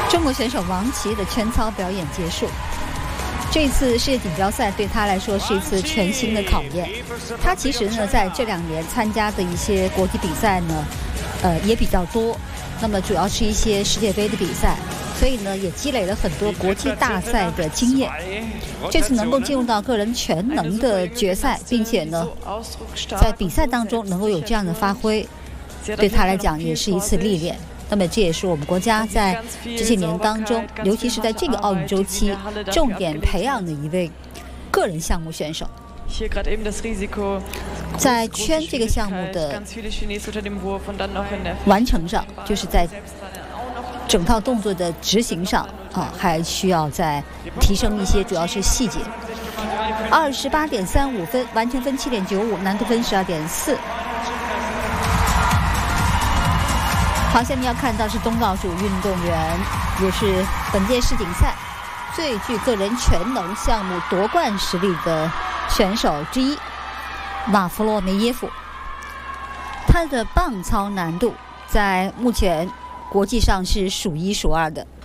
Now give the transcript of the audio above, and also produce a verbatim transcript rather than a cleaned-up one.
中国选手王琦的全操表演结束。这次世界锦标赛对他来说是一次全新的考验。他其实呢，在这两年参加的一些国际比赛呢，呃，也比较多。那么主要是一些世界杯的比赛，所以呢，也积累了很多国际大赛的经验。这次能够进入到个人全能的决赛，并且呢，在比赛当中能够有这样的发挥，对他来讲也是一次历练。那么这也是我们国家在这些年当中，尤其是在这个奥运周期，重点培养的一位个人项目选手。在圈这个项目的完成上，就是在整套动作的执行上啊，还需要再提升一些，主要是细节。二十八点三五分，完成分七点九五，难度分十二点四。好，下面要看到是东道主运动员，也是本届世锦赛最具个人全能项目夺冠实力的选手之一瓦弗洛梅耶夫。他的棒操难度在目前国际上是数一数二的。